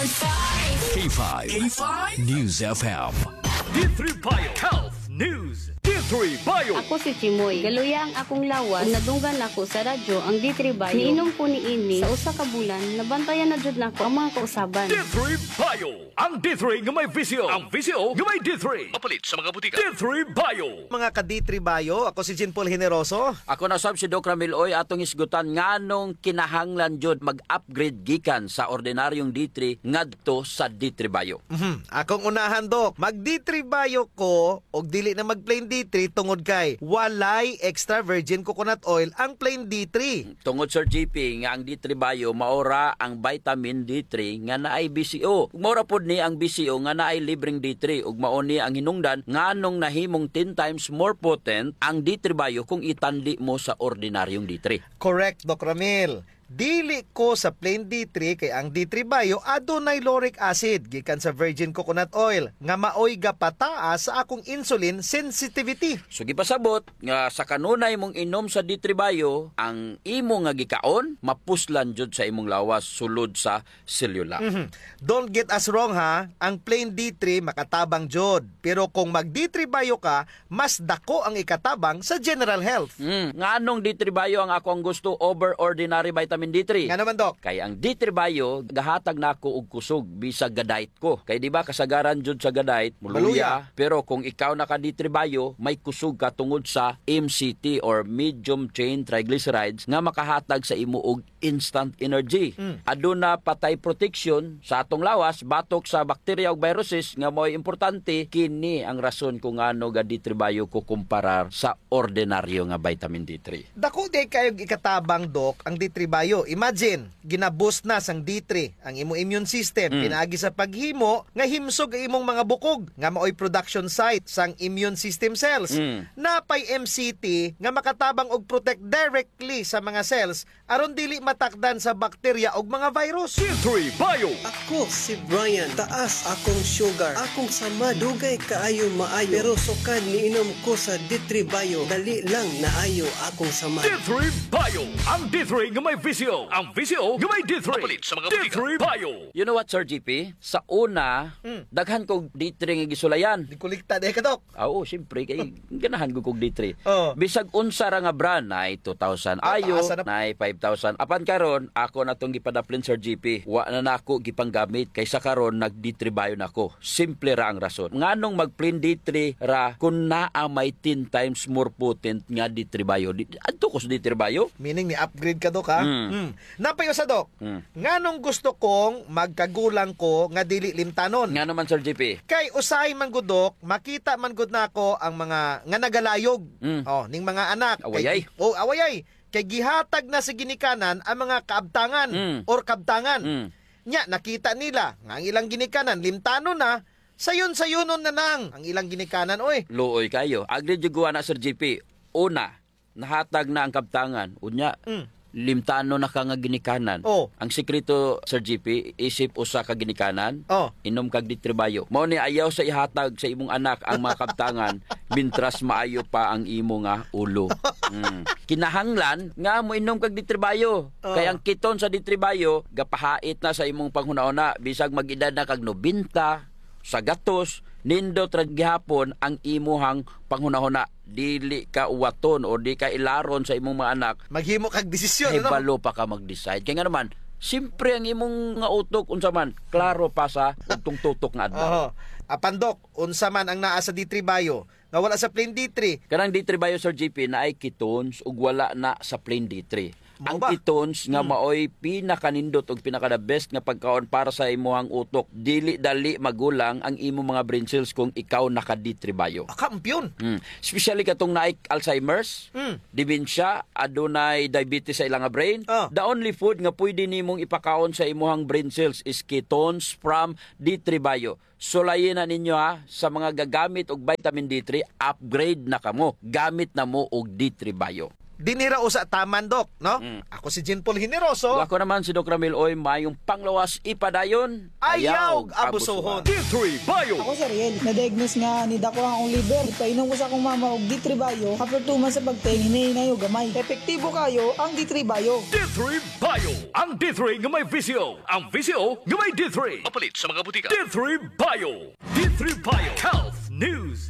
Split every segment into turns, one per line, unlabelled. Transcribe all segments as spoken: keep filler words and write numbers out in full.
K five. K five News F M.
D three Bio Health News. D three Bio.
Ako si Chimoy. Galuya ang akong lawas. Kung nadunggan ako sa radyo ang D three Bio. Niinom ko ni ini sa usa ka bulan, nabantayan na jud nako ang mga kausaban.
D three Bio. Ang D three nga may visio. Ang visio nga may D three. Mapalit sa mga butika. D three Bio.
Mga ka-D three Bio, ako si Jean Paul Generoso.
Ako na sab si Doc Ramil Oy atong isgutan nganong kinahanglan jud mag-upgrade gikan sa ordinaryong D three ngadto sa D three Bio.
Mhm. Akong unahan, Dok. Mag-D three Bio ko og dili na mag-plain D three tungod kay walay extra virgin coconut oil ang plain D three.
Tungod Sir G P nga ang D three Bio maora ang vitamin D three nga naay B C O. Maora pod ni ang B C O nga naay libreng D three ug mao ni ang hinungdan nganong nahimong ten times more potent ang D three Bio kung itanli mo sa ordinaryong D three.
Correct, Doc Ramil. Dili ko sa plain D three kay ang D three Bio adunay lauric acid gikan sa virgin coconut oil nga maoy gapataas sa akong insulin sensitivity.
So gipasabot nga sa kanunay mong inom sa D three Bio, ang imo nga gikaon mapuslan jud sa imong lawas sulod sa selula.
Mm-hmm. Don't get us wrong ha, ang plain D three makatabang jud. Pero kung mag D three Bio ka, mas dako ang ikatabang sa general health.
Mm, nganong D three Bio ang ako ang gusto over ordinary vitamin D three?
Nga naman, Doc.
Kay ang D three Bio gahatag nako og kusog bisag gadait ko. Kay di ba kasagaran jud sa gadait
Maluya.
muluya, pero kung ikaw naka D three Bio may kusog ka tungod sa M C T or medium chain triglycerides nga makahatag sa imo og instant energy.
Mm.
Aduna patay protection sa atong lawas batok sa bakterya ug viruses nga mo'y importante. Kini ang rason kung ano ga D three Bio ko kumparar sa ordinaryo nga vitamin D three.
Dako di kayo ikatabang, Doc, ang D three Bio. Imagine, ginaboost na sang D three ang imo immune system,
Mm.
pinaagi sa paghimo nga himsog ang imong mga bukog nga maoy production site sang immune system cells.
Mm.
Napay M C T nga makatabang og protect directly sa mga cells aron dili matakdan sa bakterya og mga virus.
D three Bio.
Ako si Brian, taas akong sugar, akong sama, dugay kaayo maayo, pero sukad niinom ko sa D three Bio, dali lang naayo akong sama.
D three Bio. Ang D three nga may visio. Ang visio nga may D three. Mapalit sa mga butika. D three Bio.
You know what, Sir G P? Sa una,
Mm.
daghan kog D three nga gisulayan.
Di kulikta di ka, Doc.
Ah, Oo, siyempre, kay ganahan ko kog D three.
Oh.
Bisag unsa ra nga brand na two thousand
Ah,
ayo,
taas na-
na five thousand. Apan karon, ako na tong gipadaplin, Sir G P. Wa na nako gipanggamit kaysa karon nag D three Bio nako. Simple ra ang rason. Nganong mag-plain D three ra kung naa may ten times more potent nga D three Bio. Di- Adto ko sa D three Bio.
Meaning ni upgrade ka, Doc, ha?
Mm.
Mm. Napayo sa, Doc.
Mm.
Nganong gusto kong magkagulang ko nga dili limtanon.
Nga naman, Sir G P.
Kay usay man gud, Doc, makita man gud nako ang mga nga nagalayog.
Mm.
Oh, ning mga anak.
Awayay.
Kay, oh, awayay. Kay gihatag na sa ginikanan ang mga kaabtangan
Mm.
or kabtangan.
Mm.
Nya nakita nila nga ang ilang ginikanan limtanon na, sayon-sayonon na nang ang ilang ginikanan, oy.
Luoy kayo. Agri juguan na, Sir G P. Una, nahatag na ang kabtangan. Unya,
Mm.
limtano na ka nga ginikanan.
Oh.
Ang sikreto, Sir G P, isip usa ka ginikanan,
Oh.
inom kag D three Bio. Mao ni ayaw sa ihatag sa imong anak ang mga kabtangan mintras maayo pa ang imo nga ulo. Mm. Kinahanglan nga mo inom kag D three Bio.
Oh.
Kaya ang kiton sa D three Bio gapahait na sa imong panghuna-una bisag mag-edad na kag nobenta sa gatos, nindot ra gihapon ang imuhang panghuna-huna. Dili ka uwaton o di ka ilaron sa imong mga anak.
Maghimo kag desisyon,
Ay
ano?
balo pa ka mag-decide. Kaya nga naman, simpre ang imong nga utok unsa man, klaro pa sa utong tutok nga adlaw.
Oho. Apan, Doc, unsa man ang naa sa D three Bio nga wala sa plain D three.
Kanang D three Bio, Sir G P, na ay ketones ug wala na sa plain D three.
Mao
Ang
ba?
ketones nga maoy pinakanindot ug pinaka the best nga pagkaon para sa imong utok. Dili dali magulang ang imong mga brain cells kung ikaw naka D three Bio.
Ah, kampiyon.
Mm. Especially katong naay Alzheimer's,
Mm.
dementia, adunay diabetes sa ilang nga brain.
Ah.
The only food nga pwede nimong ipakaon sa imuhang brain cells is ketones from D three Bio. Sulayin na ninyo ha, sa mga gagamit og vitamin D three, upgrade na kamo. Gamit na mo og D three Bio.
dinira usa taman dok, no?
Mm.
Ako si Jean Paul Generoso.
Ako naman si Doc Ramil Oy, mayong panglawas ipadayon.
Ayaw abusuhon.
D three Bio.
Ako si Ariel, na-diagnose nga ni Dako ang liver. Ipainom ko sa akong mama og D three Bio. After two months sa pagteng, hinay-hinay og gamay. Epektibo kayo ang D three Bio.
D three Bio. Ang D three nga may visyo. Ang visyo nga may D three. Mapalit sa mga butika. D three Bio. D three Bio. Health News.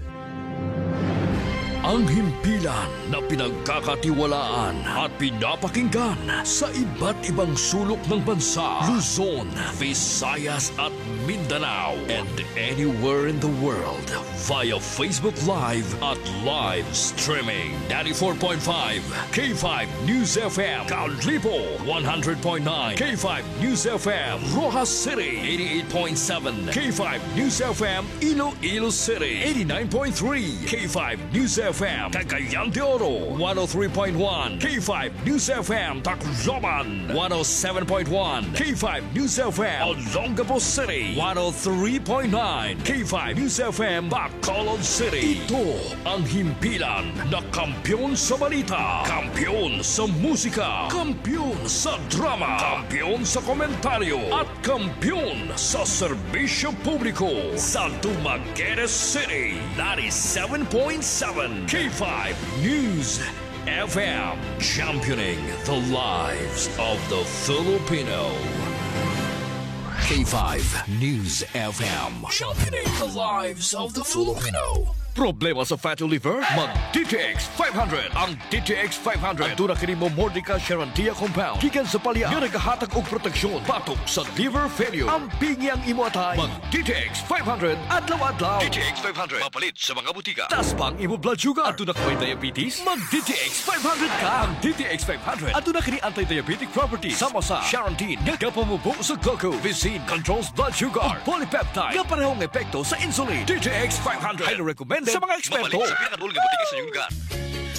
Ang himpilan na pinagkakatiwalaan at pinapakinggan sa iba't ibang sulok ng bansa, Luzon, Visayas at Mindanao, and anywhere in the world via Facebook Live at live streaming. ninety-four point five K five News F M, Caunlipo, one hundred point nine K five News F M, Rojas City, eighty-eight point seven K five News F M, Iloilo City, eighty-nine point three K five News F M, Cagayan de Oro, one oh three point one K five News F M, Tacloban, one oh seven point one K five News F M, Olongapo City, one oh three point nine K five News F M, Bacolod City. Ito ang himpilan na kampyon sa balita, kampyon sa musika, kampyon sa drama, kampyon sa komentaryo, at kampyon sa serbisyo publiko sa Dumaguete City, ninety-seven point seven K five News F M, championing the lives of the Filipino. K five News F M, championing the lives of the Filipino.
Problema sa fatty liver? Mag-D T X five hundred. Ang D T X five hundred ang kini mo Mordica Charantia Compound. Gikan sa palya nga nagahatag og proteksyon patok sa liver failure. Ang pingyang imo atay. Mag-D T X five hundred adlaw-adlaw. D T X five hundred mapalit sa mga butika. Tas pang imo blood sugar. Adto na ka may diabetes? Mag-D T X five hundred ka. Ang D T X five hundred adto na kini anti-diabetic properties. Sama sa Charantin nga kapamubo sa glucose. Visin controls blood sugar. Polypeptide nga parehong epekto sa insulin. D T X five hundred. Highly recommended sa mga eksperto.
Mapalit sa pinakadulong butika sa inyong lugar.